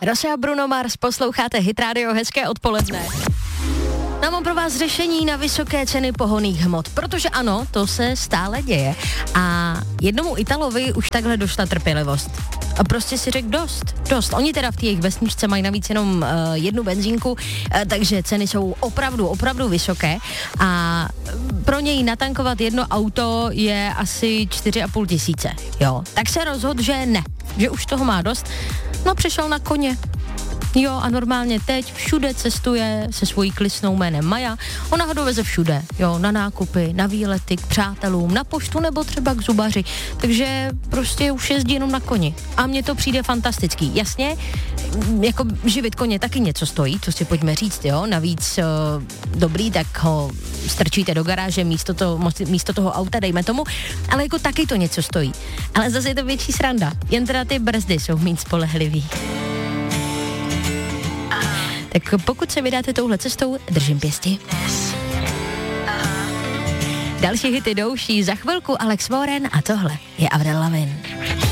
Rosé a Bruno Mars, posloucháte Hit Radio, hezké odpoledne. Mám pro vás řešení na vysoké ceny pohonných hmot, protože ano, to se stále děje. A jednomu Italovi už takhle došla trpělivost. A prostě si řekl dost. Oni teda v té jejich vesničce mají navíc jenom jednu benzínku, takže ceny jsou opravdu vysoké. A pro něj natankovat jedno auto je asi 4,5 tisíce. Jo, tak se rozhodl, že ne, že už toho má dost. No, přešel na koně. Jo, a normálně teď všude cestuje se svojí klisnou jménem Maja. Ona ho doveze všude, jo, na nákupy, na výlety, k přátelům, na poštu nebo třeba k zubaři. Takže prostě už jezdí jenom na koni. A mně to přijde fantastický. Jasně, jako živit koně taky něco stojí, to si pojďme říct, jo. Navíc dobrý, tak ho strčíte do garáže místo toho auta, dejme tomu, ale jako taky to něco stojí. Ale zase je to větší sranda. Jen teda ty brzdy jsou méně spolehlivý. Tak pokud se vydáte touhle cestou, držím pěsti. Další hity jdouší za chvilku Alex Warren a tohle je Avril Lavigne.